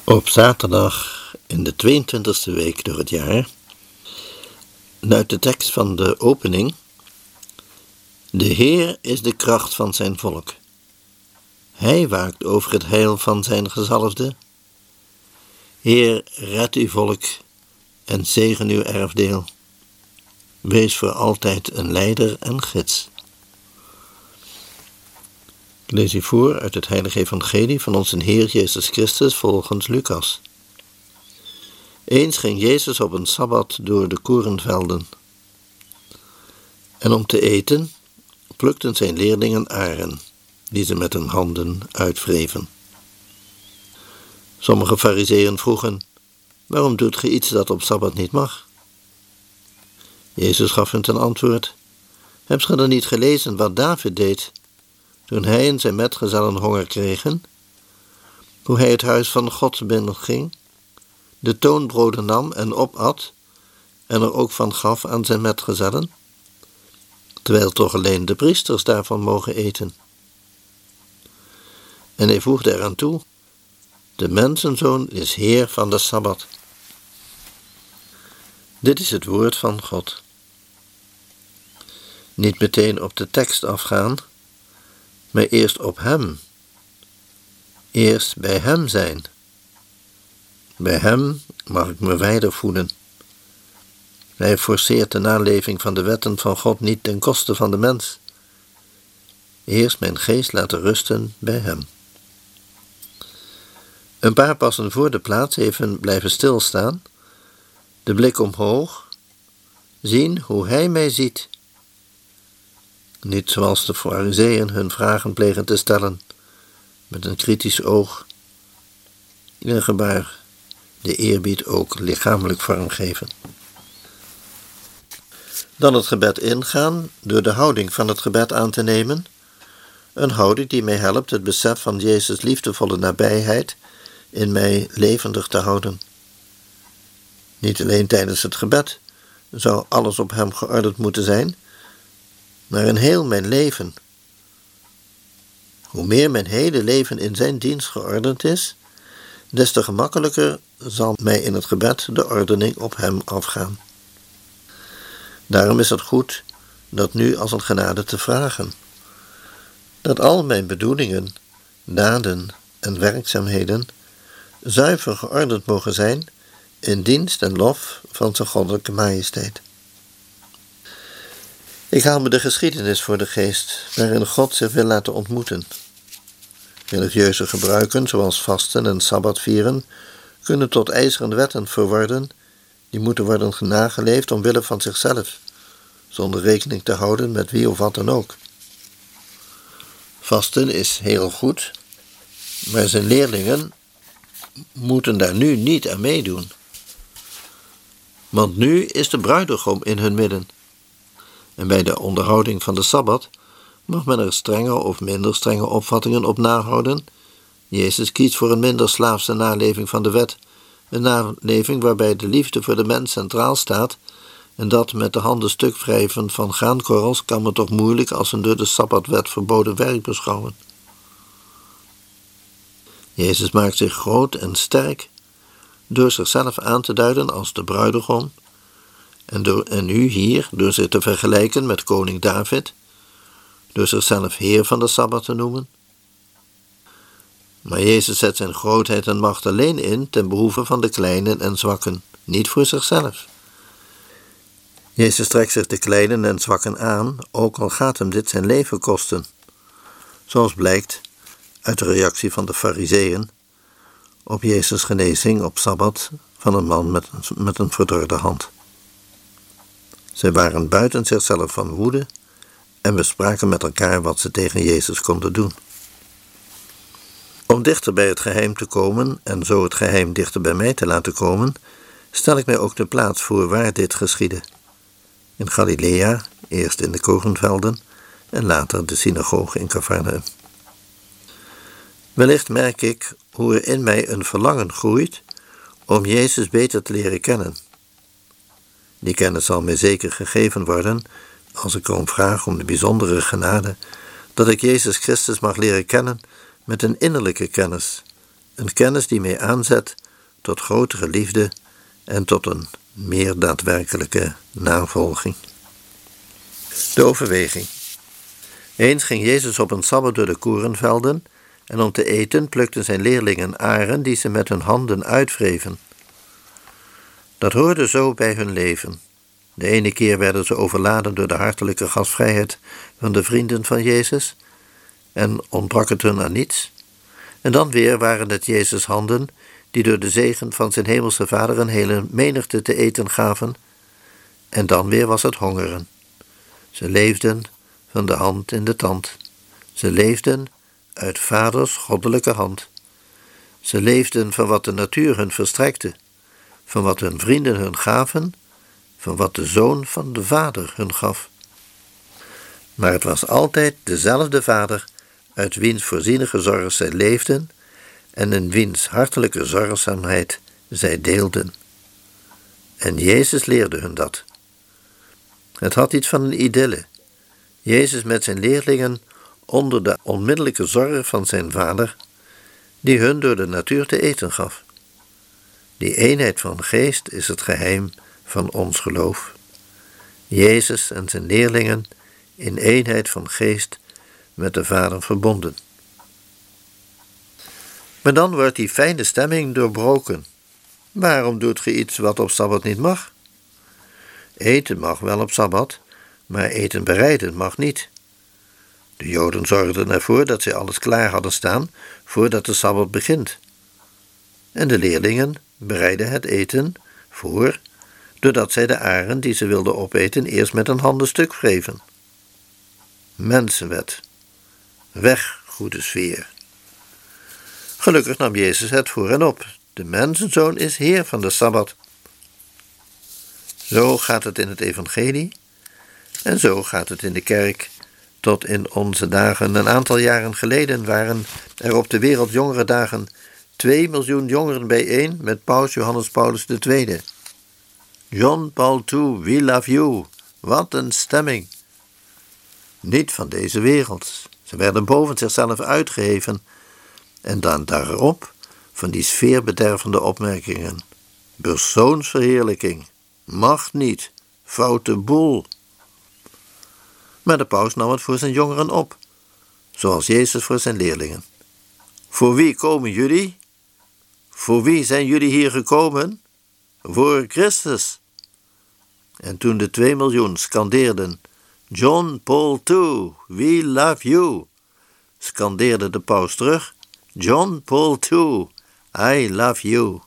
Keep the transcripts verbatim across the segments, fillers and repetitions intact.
Op zaterdag in de tweeëntwintigste week door het jaar luidt de tekst van de opening: De Heer is de kracht van zijn volk. Hij waakt over het heil van zijn gezalfde. Heer, red uw volk en zegen uw erfdeel. Wees voor altijd een leider en gids. Ik lees u voor uit het heilige evangelie van onze Heer Jezus Christus volgens Lucas. Eens ging Jezus op een sabbat door de korenvelden. En om te eten plukten zijn leerlingen aren, die ze met hun handen uitwreven. Sommige farizeeën vroegen: waarom doet ge iets dat op sabbat niet mag? Jezus gaf hen ten antwoord: hebt ge dan niet gelezen wat David deed toen hij en zijn metgezellen honger kregen? Hoe hij het huis van God binnenging, de toonbroden nam en opat en er ook van gaf aan zijn metgezellen, terwijl toch alleen de priesters daarvan mogen eten. En hij voegde eraan toe: de mensenzoon is Heer van de Sabbat. Dit is het woord van God. Niet meteen op de tekst afgaan, maar eerst op Hem. Eerst bij Hem zijn. Bij Hem mag ik me veilig voelen. Hij forceert de naleving van de wetten van God niet ten koste van de mens. Eerst mijn geest laten rusten bij Hem. Een paar passen voor de plaats even blijven stilstaan, de blik omhoog, zien hoe Hij mij ziet. Niet zoals de farizeeën hun vragen plegen te stellen, met een kritisch oog, in een gebaar de eerbied ook lichamelijk vorm geven. Dan het gebed ingaan door de houding van het gebed aan te nemen, een houding die mij helpt het besef van Jezus' liefdevolle nabijheid in mij levendig te houden. Niet alleen tijdens het gebed zou alles op Hem geordend moeten zijn, maar in heel mijn leven. Hoe meer mijn hele leven in zijn dienst geordend is, des te gemakkelijker zal mij in het gebed de ordening op Hem afgaan. Daarom is het goed dat nu als een genade te vragen, dat al mijn bedoelingen, daden en werkzaamheden zuiver geordend mogen zijn in dienst en lof van zijn goddelijke majesteit. Ik haal me de geschiedenis voor de geest, waarin God zich wil laten ontmoeten. Religieuze gebruiken, zoals vasten en sabbatvieren, kunnen tot ijzeren wetten verworden, die moeten worden nageleefd omwille van zichzelf, zonder rekening te houden met wie of wat dan ook. Vasten is heel goed, maar zijn leerlingen moeten daar nu niet aan meedoen. Want nu is de bruidegom in hun midden. En bij de onderhouding van de Sabbat mag men er strenge of minder strenge opvattingen op nahouden. Jezus kiest voor een minder slaafse naleving van de wet, een naleving waarbij de liefde voor de mens centraal staat, en dat met de handen stuk wrijven van graankorrels kan men toch moeilijk als een door de Sabbatwet verboden werk beschouwen. Jezus maakt zich groot en sterk door zichzelf aan te duiden als de bruidegom, en, door, en u hier door zich te vergelijken met koning David, door zichzelf Heer van de Sabbat te noemen. Maar Jezus zet zijn grootheid en macht alleen in ten behoeve van de kleinen en zwakken, niet voor zichzelf. Jezus trekt zich de kleinen en zwakken aan, ook al gaat hem dit zijn leven kosten, zoals blijkt uit de reactie van de farizeeën op Jezus' genezing op Sabbat van een man met, met een verdorde hand. Zij waren buiten zichzelf van woede en bespraken met elkaar wat ze tegen Jezus konden doen. Om dichter bij het geheim te komen en zo het geheim dichter bij mij te laten komen, stel ik mij ook de plaats voor waar dit geschiedde. In Galilea, eerst in de korenvelden en later de synagoge in Cafarnaum. Wellicht merk ik hoe er in mij een verlangen groeit om Jezus beter te leren kennen. Die kennis zal mij zeker gegeven worden als ik erom vraag om de bijzondere genade dat ik Jezus Christus mag leren kennen met een innerlijke kennis Een kennis die mij aanzet tot grotere liefde en tot een meer daadwerkelijke navolging. De overweging. Eens ging Jezus op een sabbat door de korenvelden en om te eten plukten zijn leerlingen aren die ze met hun handen uitwreven. Dat hoorde zo bij hun leven. De ene keer werden ze overladen door de hartelijke gastvrijheid van de vrienden van Jezus en ontbrak het hun aan niets. En dan weer waren het Jezus' handen die door de zegen van zijn hemelse Vader een hele menigte te eten gaven. En dan weer was het hongeren. Ze leefden van de hand in de tand. Ze leefden uit Vaders goddelijke hand. Ze leefden van wat de natuur hun verstrekte, van wat hun vrienden hun gaven, van wat de Zoon van de Vader hun gaf. Maar het was altijd dezelfde Vader uit wiens voorzienige zorg zij leefden en in wiens hartelijke zorgzaamheid zij deelden. En Jezus leerde hun dat. Het had iets van een idylle. Jezus met zijn leerlingen onder de onmiddellijke zorg van zijn Vader, die hun door de natuur te eten gaf. Die eenheid van geest is het geheim van ons geloof. Jezus en zijn leerlingen in eenheid van geest met de Vader verbonden. Maar dan wordt die fijne stemming doorbroken. Waarom doet ge iets wat op Sabbat niet mag? Eten mag wel op Sabbat, maar eten bereiden mag niet. De Joden zorgden ervoor dat zij alles klaar hadden staan voordat de Sabbat begint. En de leerlingen bereidden het eten voor, doordat zij de aren die ze wilden opeten eerst met een handenstuk wreven. Mensenwet. Weg, goede sfeer. Gelukkig nam Jezus het voor hen op. De mensenzoon is Heer van de Sabbat. Zo gaat het in het evangelie en zo gaat het in de kerk tot in onze dagen. Een aantal jaren geleden waren er op de Wereldjongerendagen twee miljoen jongeren bijeen met paus Johannes Paulus de Tweede. John Paul de Tweede, we love you. Wat een stemming. Niet van deze wereld. Ze werden boven zichzelf uitgeheven en dan daarop van die sfeerbedervende opmerkingen. Persoonsverheerlijking. Mag niet. Foute boel. Maar de paus nam het voor zijn jongeren op, zoals Jezus voor zijn leerlingen. Voor wie komen jullie? Voor wie zijn jullie hier gekomen? Voor Christus. En toen de twee miljoen scandeerden, John Paul de Tweede, we love you, scandeerde de paus terug, John Paul de Tweede, I love you.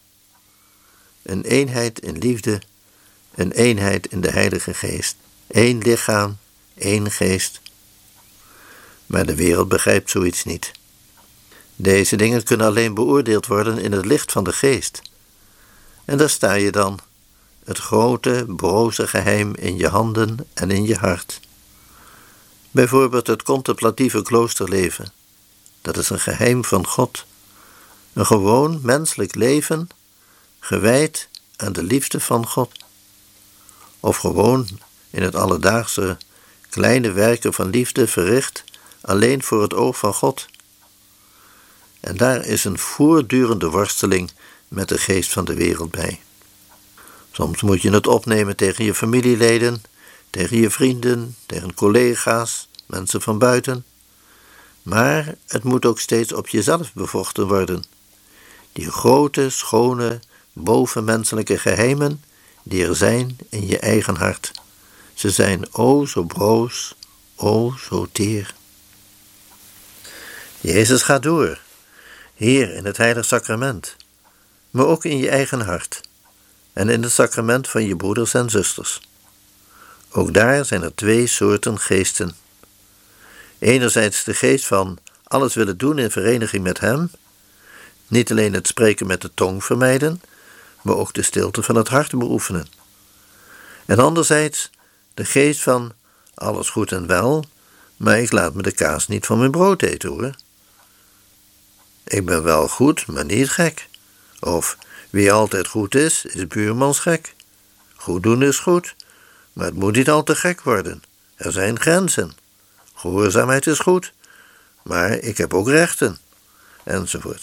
Een eenheid in liefde, een eenheid in de Heilige Geest, één lichaam, één geest. Maar de wereld begrijpt zoiets niet. Deze dingen kunnen alleen beoordeeld worden in het licht van de geest. En daar sta je dan, het grote, broze geheim in je handen en in je hart. Bijvoorbeeld het contemplatieve kloosterleven. Dat is een geheim van God. Een gewoon menselijk leven, gewijd aan de liefde van God. Of gewoon in het alledaagse kleine werken van liefde verricht, alleen voor het oog van God. En daar is een voortdurende worsteling met de geest van de wereld bij. Soms moet je het opnemen tegen je familieleden, tegen je vrienden, tegen collega's, mensen van buiten. Maar het moet ook steeds op jezelf bevochten worden. Die grote, schone, bovenmenselijke geheimen die er zijn in je eigen hart. Ze zijn o zo broos, o zo teer. Jezus gaat door, hier in het heilig sacrament, maar ook in je eigen hart en in het sacrament van je broeders en zusters. Ook daar zijn er twee soorten geesten. Enerzijds de geest van alles willen doen in vereniging met hem, niet alleen het spreken met de tong vermijden, maar ook de stilte van het hart beoefenen. En anderzijds de geest van alles goed en wel, maar ik laat me de kaas niet van mijn brood eten hoor. Ik ben wel goed, maar niet gek. Of wie altijd goed is, is buurmans gek. Goed doen is goed, maar het moet niet al te gek worden. Er zijn grenzen. Gehoorzaamheid is goed, maar ik heb ook rechten. Enzovoort.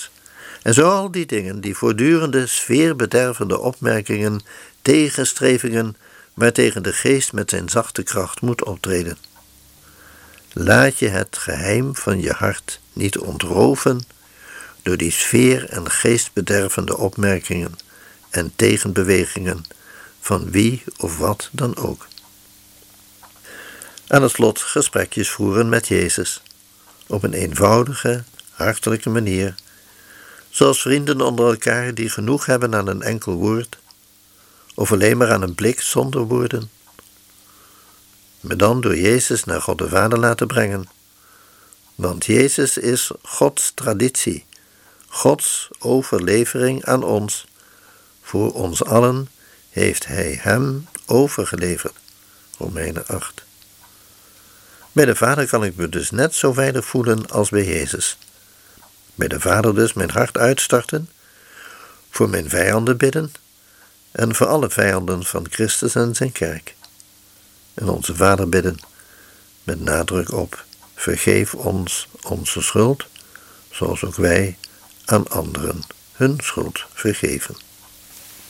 En zo al die dingen, die voortdurende sfeerbedervende opmerkingen, tegenstrevingen, waartegen de geest met zijn zachte kracht moet optreden. Laat je het geheim van je hart niet ontroven door die sfeer- en geestbedervende opmerkingen en tegenbewegingen van wie of wat dan ook. Aan het slot gesprekjes voeren met Jezus, op een eenvoudige, hartelijke manier, zoals vrienden onder elkaar die genoeg hebben aan een enkel woord, of alleen maar aan een blik zonder woorden, me dan door Jezus naar God de Vader laten brengen, want Jezus is Gods traditie, Gods overlevering aan ons. Voor ons allen heeft Hij Hem overgeleverd. Romeinen acht. Bij de Vader kan ik me dus net zo veilig voelen als bij Jezus. Bij de Vader dus mijn hart uitstarten, voor mijn vijanden bidden en voor alle vijanden van Christus en zijn kerk. En onze Vader bidden met nadruk op: vergeef ons onze schuld, zoals ook wij aan anderen hun schuld vergeven.